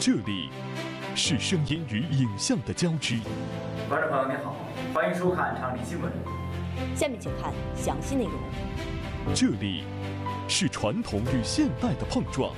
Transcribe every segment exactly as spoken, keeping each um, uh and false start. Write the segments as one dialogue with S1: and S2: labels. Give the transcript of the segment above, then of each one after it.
S1: 这里是声音与影像的交织。
S2: 观众朋友您好，欢迎收看昌黎新闻。
S3: 下面请看详细内容。
S1: 这里是传统与现代的碰撞。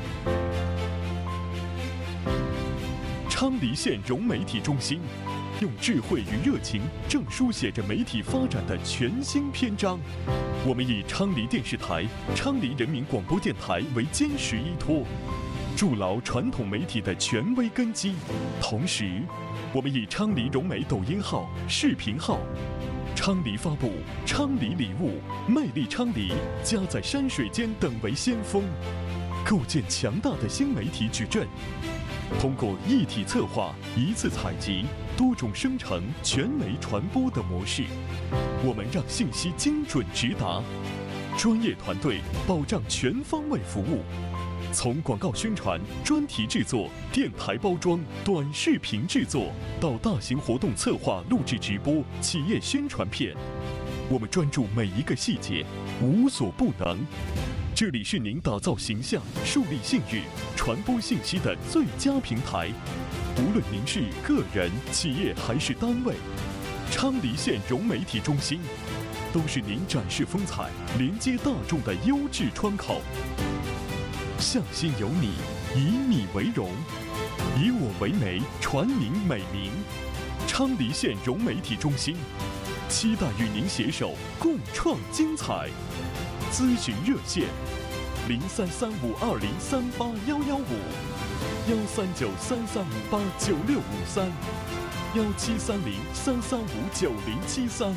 S1: 昌黎县融媒体中心用智慧与热情，正书写着媒体发展的全新篇章。我们以昌黎电视台、昌黎人民广播电台为坚实依托，筑牢传统媒体的权威根基。同时，我们以昌黎融媒抖音号、视频号、昌黎发布、昌黎礼物、魅力昌黎、家在山水间等为先锋，构建强大的新媒体矩阵。通过一体策划、一次采集、多种生成、全媒传播的模式，我们让信息精准直达，专业团队保障全方位服务。从广告宣传、专题制作、电台包装、短视频制作，到大型活动策划、录制直播、企业宣传片，我们专注每一个细节，无所不能。这里是您打造形象、树立信誉、传播信息的最佳平台。无论您是个人、企业还是单位，昌黎县融媒体中心都是您展示风采、连接大众的优质窗口。向心有你，以你为荣，以我为媒，传您美名。昌黎县融媒体中心期待与您携手共创精彩。咨询热线：零三三五二零三八幺幺五，幺三九三三五八九六五三，幺七三零三三五九零七三。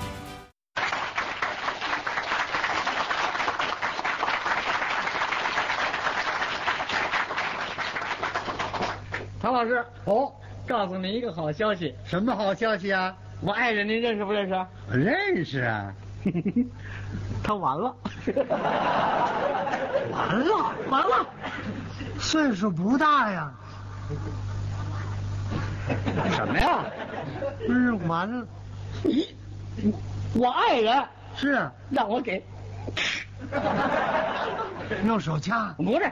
S4: 唐老师，哦，告诉你一个好消息。
S5: 什么好消息啊？
S4: 我爱人您认识不认识？
S5: 认识啊。
S4: 他完了。
S5: 完了，
S4: 完了，
S5: 岁数不大呀。
S4: 什么呀？
S5: 不是完了。
S4: 你，我爱人
S5: 是啊，
S4: 让我给
S5: 用手掐，
S4: 不是，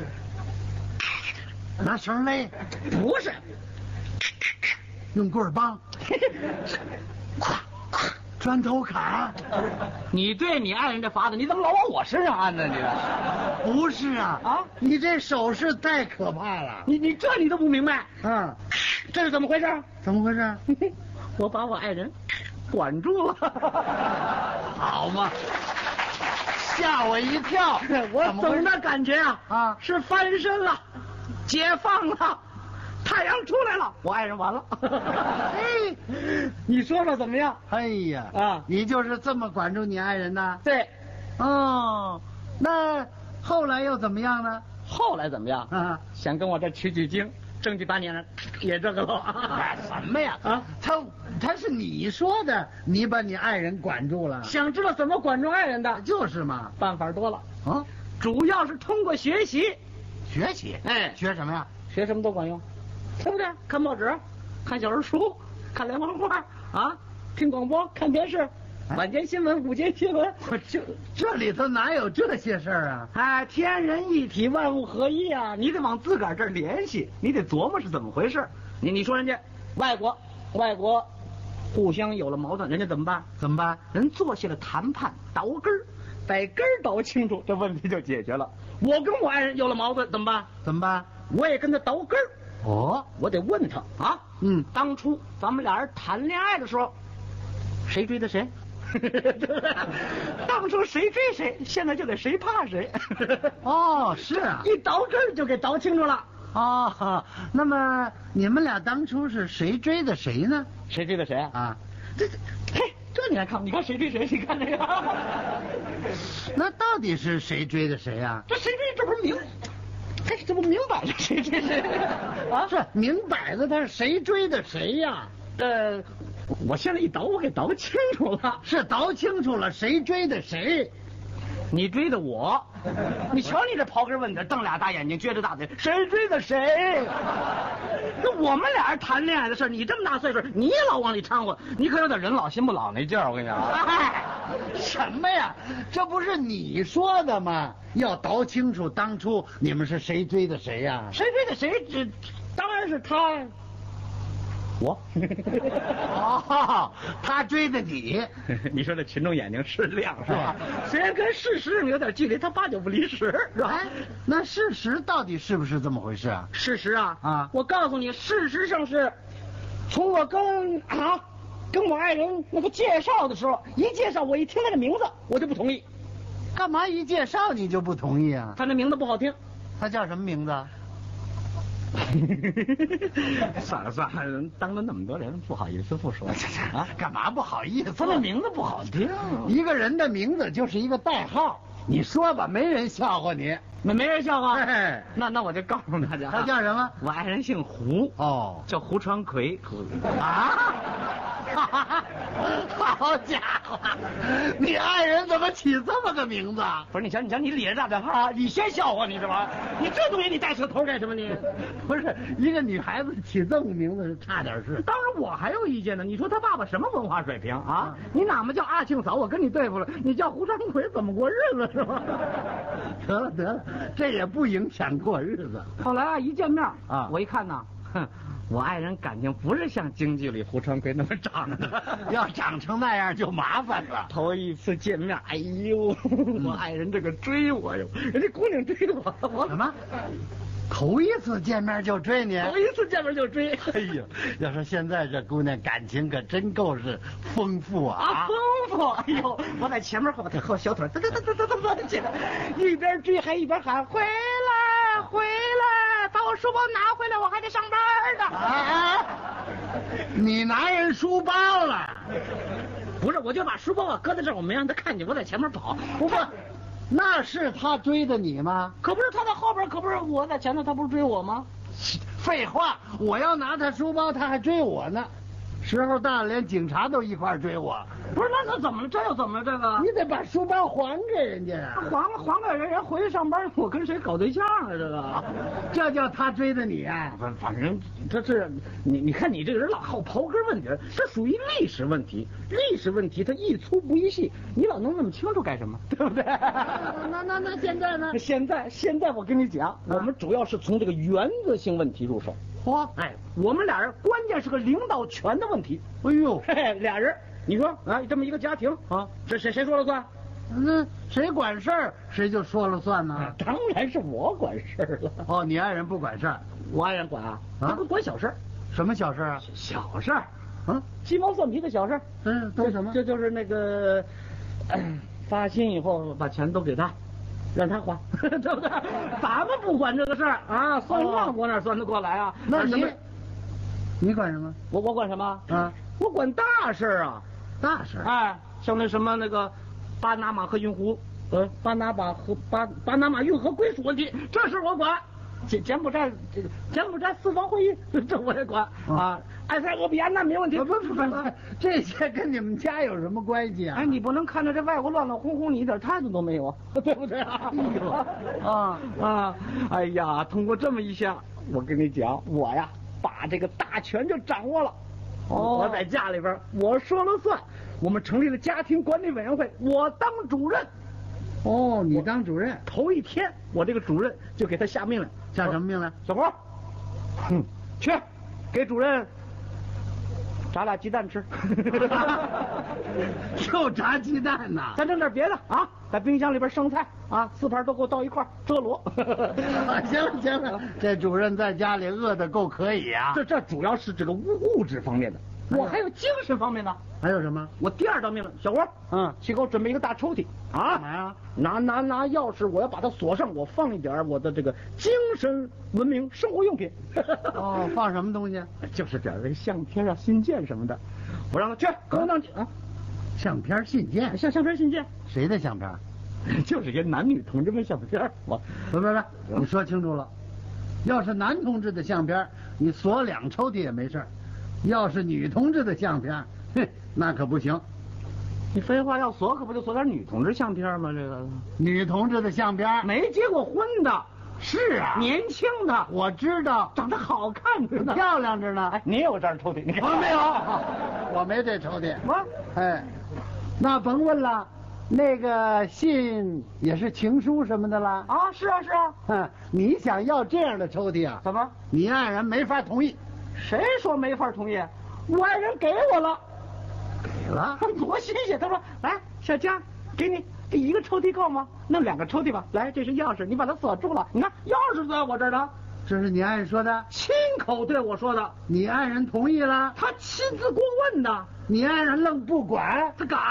S5: 拿绳勒，
S4: 不是，
S5: 用棍儿帮，砖头砍。
S4: 你对你爱人这法子，你怎么老往我身上安呢？你
S5: 不是啊
S4: 啊！
S5: 你这手势太可怕了。
S4: 你你这你都不明白？
S5: 嗯，
S4: 这是怎么回事？
S5: 怎么回事？
S4: 我把我爱人管住了。
S5: 好嘛，吓我一跳。
S4: 我总的感觉啊
S5: 啊
S4: 是翻身了，解放了。太阳出来了，我爱人完了。
S5: 嘿，
S4: 你说说怎么样？
S5: 哎呀
S4: 啊，
S5: 你就是这么管住你爱人的？
S4: 对。
S5: 哦，那后来又怎么样呢？
S4: 后来怎么样？
S5: 啊，
S4: 想跟我这取取经，争取把你也这个了。
S5: 干什么呀？
S4: 啊，
S5: 他他是你说的，你把你爱人管住了。
S4: 想知道怎么管住爱人的？
S5: 就是嘛。
S4: 办法多了
S5: 啊，
S4: 主要是通过学习。
S5: 学习？
S4: 哎，
S5: 学什么呀？
S4: 学什么都管用。对不对？看报纸，看小人书，看连环画啊，听广播，看电视，晚间新闻、午间新闻，
S5: 我这这里头哪有这些事儿啊？
S4: 哎，天人一体，万物合一啊！你得往自个儿这儿联系，你得琢磨是怎么回事。你你说人家外国，外国互相有了矛盾，人家怎么办？
S5: 怎么办？
S4: 人坐下了谈判，倒根儿，把根儿倒清楚，这问题就解决了。我跟我爱人有了矛盾，怎么办？
S5: 怎么办？
S4: 我也跟他倒根儿。
S5: 哦，
S4: 我得问他啊，
S5: 嗯，
S4: 当初咱们俩人谈恋爱的时候，谁追的谁？当初谁追谁，现在就得谁怕谁。
S5: 哦，是啊，
S4: 一倒根儿就给倒清楚了。
S5: 哦，那么你们俩当初是谁追的谁呢？
S4: 谁追的谁啊？
S5: 啊，
S4: 这这，嘿，这你还看？你看谁追谁？你看这个。
S5: 那到底是谁追的谁呀？
S4: 这谁追？这不是明？哎，这不明摆着谁追谁啊？
S5: 是明摆着他是谁追的谁呀？
S4: 呃，我现在一倒，我给倒清楚了。
S5: 是倒清楚了谁追的谁？
S4: 你追的我，你瞧你这刨根问底，瞪俩大眼睛，撅着大嘴，谁追的谁？那我们俩人谈恋爱的事，你这么大岁数，你也老往里掺和，你可有点人老心不老那劲儿。我跟你讲啊。
S5: 什么呀？这不是你说的吗？要倒清楚当初你们是谁追的谁呀、啊？
S4: 谁追的谁？这当然是他。我。
S5: 哦，他追的你。
S4: 你说这群众眼睛是亮是吧？虽然跟事实有点距离，他八九不离十是吧？
S5: 哎，那事实到底是不是这么回事啊？
S4: 事实啊
S5: 啊！
S4: 我告诉你，事实上是，从我跟啊跟我爱人那个介绍的时候，一介绍我一听他的名字，我就不同意。
S5: 干嘛一介绍你就不同意啊？
S4: 他那名字不好听。
S5: 他叫什么名字？
S4: 算了算了，当了那么多人，不好意思不说
S5: 啊。干嘛不好意思？
S4: 他那名字不好听。
S5: 一个人的名字就是一个代号，你说吧，没人笑话你。
S4: 没没人笑话。
S5: 哎，
S4: 那那我就告诉大家，
S5: 他叫什么？
S4: 我爱人姓胡。
S5: 哦，
S4: 叫胡传魁。
S5: 啊！好家伙，你爱人怎么起这么个名字？
S4: 不是，你瞧你瞧你理着大账号，你先笑话你是吧？你这东西你带扯头干什么你？
S5: 不是，一个女孩子起这么个名字是差点事。
S4: 当然我还有意见呢。你说他爸爸什么文化水平啊？你哪么叫阿庆嫂，我跟你对付了，你叫胡传魁怎么过日子是吧？
S5: 得了得了，这也不影响过日子。
S4: 后来啊，一见面
S5: 啊，
S4: 我一看呢，哼。我爱人感情不是像京剧里胡传魁那么长的，
S5: 要长成那样就麻烦了。
S4: 头一次见面，哎呦，我爱人这个追我哟，人家姑娘追我，我
S5: 什么？头一次见面就追你？
S4: 头一次见面就追。
S5: 哎呦，要说现在这姑娘感情可真够是丰富啊！
S4: 啊，丰富！哎呦，我在前面后后小腿，噔噔噔噔噔噔起来，一边追还一边喊回来回来，把我书包拿回来，我还得上班呢。
S5: 啊！你拿人书包了？
S4: 不是，我就把书包啊搁在这儿，我没让他看见，我在前面跑。
S5: 不是，那是他追的你吗？
S4: 可不是，他在后边，可不是我在前头，他不是追我吗？
S5: 废话，我要拿他书包，他还追我呢。时候大了，连警察都一块追我。
S4: 不是，那那怎么了？这又怎么了？这个
S5: 你得把书包还给人家啊！
S4: 还还给人，人回去上班，我跟谁搞对象啊？这个，
S5: 这叫他追的你啊？
S4: 反反正这是你，你看你这个人老好刨根问底，这属于历史问题。历史问题它一粗不一细，你老弄那么清楚干什么？对不对？
S5: 那那那现在呢？
S4: 现在现在我跟你讲，我们主要是从这个原则性问题入手。
S5: 嚯，
S4: 哎，我们俩人关键是个领导权的问题。
S5: 哎呦，
S4: 嘿嘿，俩人，你说啊，这么一个家庭啊，这谁谁说了算？
S5: 那谁管事儿，谁就说了算呢？
S4: 啊、当然是我管事儿了。
S5: 哦，你爱人不管事儿，
S4: 我爱人管啊，他不管小事儿。
S5: 什么小事啊？
S4: 小事儿，
S5: 啊，
S4: 鸡毛蒜皮的小事儿。
S5: 嗯，都什么？
S4: 这就是那个，呃、发薪以后把钱都给他。让他还，对不对？咱们不管这个事儿啊，算账我哪算得过来啊？
S5: 那你，你管什么？
S4: 我我管什么？
S5: 啊，
S4: 我管大事啊，
S5: 大事。
S4: 哎，像那什么那个巴拿马和运湖，呃，巴拿马和巴巴拿马运河归属问题，这事我管。柬柬埔寨这个柬埔寨四方会议，这我也管啊。埃塞俄比亚难民问题，
S5: 不不不不，这些跟你们家有什么关系啊？
S4: 哎，你不能看着这外国乱乱哄哄，你一点态度都没有啊，对不对啊？啊啊！哎呀，通过这么一下，我跟你讲，我呀把这个大权就掌握了。哦，我在家里边我说了算，我们成立了家庭管理委员会，我当主任。
S5: 哦，你当主任？
S4: 头一天，我这个主任就给他下命令，
S5: 下什么命令？
S4: 小伙，哼，去给主任炸俩鸡蛋吃。
S5: 就炸鸡蛋呐？
S4: 再整点别的啊，在冰箱里边生菜啊，四盘都给我倒一块，遮罗。
S5: 行了行了，这主任在家里饿得够可以啊。
S4: 这这主要是这个物物质方面的，我还有精神方面呢。
S5: 还有什么？
S4: 我第二道命令，小伙，
S5: 嗯，
S4: 去给我准备一个大抽屉啊！
S5: 干嘛呀？
S4: 拿拿拿钥匙，我要把它锁上，我放一点我的这个精神文明生活用品。
S5: 哦，放什么东西？
S4: 就是点这个相片啊、信件什么的，我让他去给我弄去啊。
S5: 相片、信件，
S4: 像相片、信件，
S5: 谁的相片？
S4: 就是些男女同志们相片。我
S5: 不不不，你说清楚了。要是男同志的相片，你锁两抽屉也没事；要是女同志的相片，哼，那可不行。
S4: 你废话，要锁可不就锁点女同志相片吗？这个
S5: 女同志的相片，
S4: 没结过婚的，
S5: 是啊，
S4: 年轻的，
S5: 我知道，
S4: 长得好看着呢，
S5: 漂亮着呢。
S4: 哎，你有这儿抽屉？你看
S5: 我没有，我没这抽屉。
S4: 我
S5: 哎， 那甭问了，那个信也是情书什么的啦。
S4: 啊，是啊是啊。
S5: 哼，你想要这样的抽屉啊？
S4: 怎么？
S5: 你爱人没法同意。
S4: 谁说没法同意？我爱人给我了。
S5: 给了？
S4: 多新鲜！他说：“来，小佳，给你一个抽屉够吗？弄两个抽屉吧。来，这是钥匙，你把它锁住了。你看，钥匙在我这儿呢。”
S5: 这是你爱人说的？
S4: 亲口对我说的。
S5: 你爱人同意了？
S4: 他亲自过问的。
S5: 你爱人愣不管？
S4: 他敢？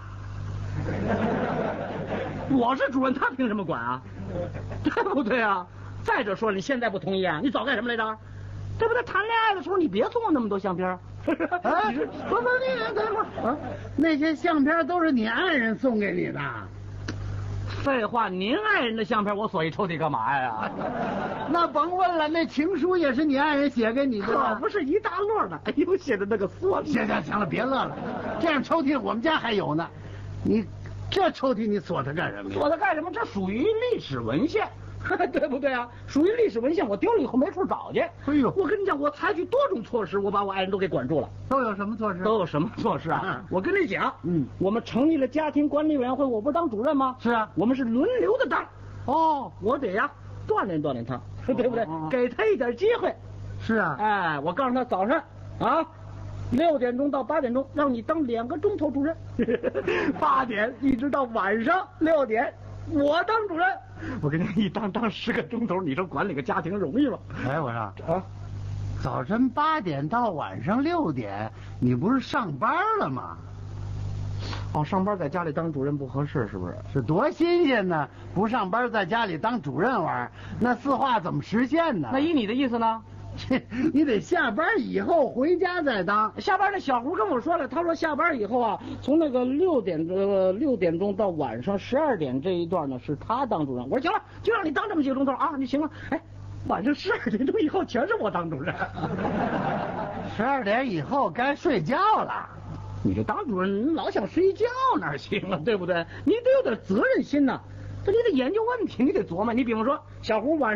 S4: 我是主任，他凭什么管啊？对不对啊？再者说，你现在不同意啊？你早干什么来着？对不对？谈恋爱的时候你别送我那么多相片。
S5: 哎，你是不不，你等会儿啊，那些相片都是你爱人送给你的。
S4: 废话，您爱人的相片我锁一抽屉干嘛呀？
S5: 那甭问了，那情书也是你爱人写给你的，
S4: 可不是一大摞呢。哎呦，写的那个缩。
S5: 行行行了，别乐了，这样抽屉我们家还有呢。你这抽屉你锁它干什么呀？
S4: 锁它干什么？这属于历史文献。对不对啊？属于历史文献，我丢了以后没处找去。
S5: 哎呦，
S4: 我跟你讲，我采取多种措施，我把我爱人都给管住了。
S5: 都有什么措施？
S4: 都有什么措施啊？
S5: 嗯、
S4: 我跟你讲，
S5: 嗯，
S4: 我们成立了家庭管理委员会，我不是当主任吗？
S5: 是啊，
S4: 我们是轮流的当。哦，我得呀锻炼锻炼他，对不对？
S5: 哦、
S4: 给他一点机会。
S5: 是啊，
S4: 哎，我告诉他早上啊。六点钟到八点钟，让你当两个钟头主任，八点一直到晚上六点，我当主任。我跟你一当当十个钟头，你说管理个家庭容易吗？
S5: 哎，我说
S4: 啊，
S5: 早晨八点到晚上六点，你不是上班了吗？
S4: 哦，上班在家里当主任不合适，是不是？
S5: 是多新鲜呢！不上班在家里当主任玩，那四化怎么实现呢？
S4: 那依你的意思呢？
S5: 你得下班以后回家再当。
S4: 下班那小胡跟我说了，他说下班以后啊，从那个六点呃六点钟到晚上十二点这一段呢，是他当主任。我说行了，就让你当这么几个钟头啊，你行了。哎，晚上十二点钟以后全是我当主任。
S5: 十二点以后该睡觉了。
S4: 你这当主任，你老想睡觉哪行啊？对不对？你得有点责任心呐、啊，这你得研究问题，你得琢磨。你比方说，小胡晚上。